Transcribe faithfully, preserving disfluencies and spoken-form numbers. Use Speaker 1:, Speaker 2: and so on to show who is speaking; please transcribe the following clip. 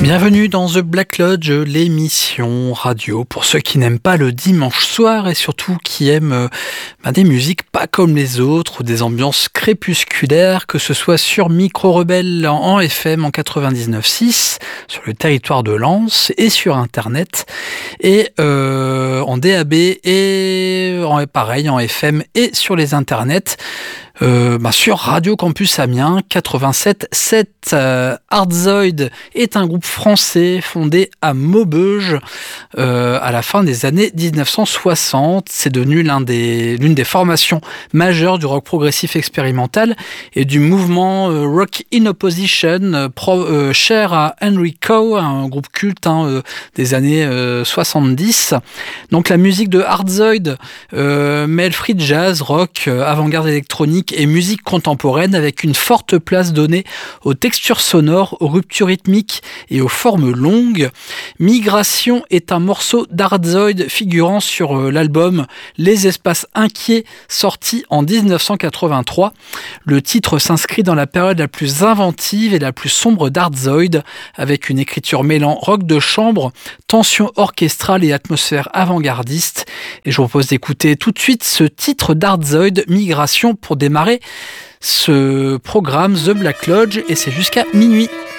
Speaker 1: Bienvenue dans The Black Lodge, l'émission radio pour ceux qui n'aiment pas le dimanche soir et surtout qui aiment euh, ben des musiques pas comme les autres ou des ambiances crépusculaires, que ce soit sur Micro Rebelle en F M en quatre-vingt-dix-neuf virgule six sur le territoire de Lens et sur internet et euh, en D A B et en, pareil en F M et sur les internets. Euh, bah sur Radio Campus Amiens quatre-vingt-sept virgule sept. Euh, Hardzoid est un groupe français fondé à Maubeuge euh, à la fin des années dix-neuf cent soixante. C'est devenu l'un des, l'une des formations majeures du rock progressif expérimental et du mouvement euh, Rock in Opposition, euh, pro, euh, cher à Henry Cow, un groupe culte hein, euh, des années euh, soixante-dix. Donc la musique de Hardzoid euh, mêle free jazz, rock, euh, avant-garde électronique et musique contemporaine avec une forte place donnée aux textures sonores, aux ruptures rythmiques et aux formes longues. Migration est un morceau d'Hardzoid figurant sur euh, l'album Les Espaces Inquiets, sorti en dix-neuf cent quatre-vingt-trois. Le titre s'inscrit dans la période la plus inventive et la plus sombre d'Hardzoid, avec une écriture mêlant rock de chambre, tension orchestrale et atmosphère avant-gardiste. Et je vous propose d'écouter tout de suite ce titre d'Hardzoid, Migration, pour démarrer ce programme The Black Lodge, et c'est jusqu'à minuit.